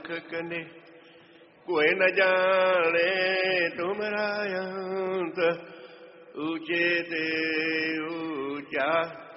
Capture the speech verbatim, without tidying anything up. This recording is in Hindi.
कने, कोई न जाने तुम्हारा अंत, ऊंचे ते ऊंचा